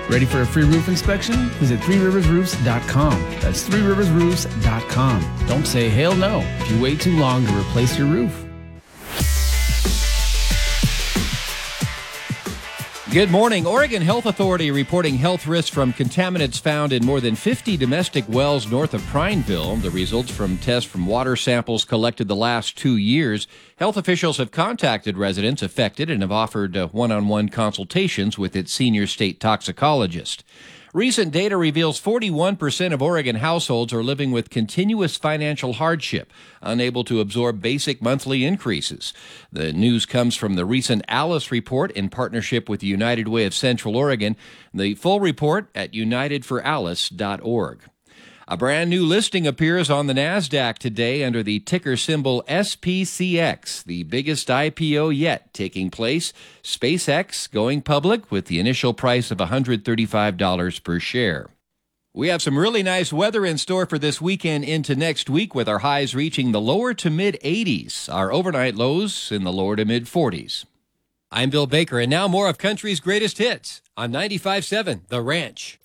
Ready for a free roof inspection? Visit threeriversroofs.com. That's threeriversroofs.com. Don't say hell no if you wait too long to replace your roof. Good morning. Oregon Health Authority reporting health risks from contaminants found in more than 50 domestic wells north of Prineville. The results from tests from water samples collected the last 2 years. Health officials have contacted residents affected and have offered one-on-one consultations with its senior state toxicologist. Recent data reveals 41% of Oregon households are living with continuous financial hardship, unable to absorb basic monthly increases. The news comes from the recent ALICE report in partnership with the United Way of Central Oregon. The full report at unitedforalice.org. A brand new listing appears on the NASDAQ today under the ticker symbol SPCX, the biggest IPO yet taking place. SpaceX going public with the initial price of $135 per share. We have some really nice weather in store for this weekend into next week, with our highs reaching the lower to mid-80s, our overnight lows in the lower to mid-40s. I'm Bill Baker, and now more of country's greatest hits on 95.7 The Ranch.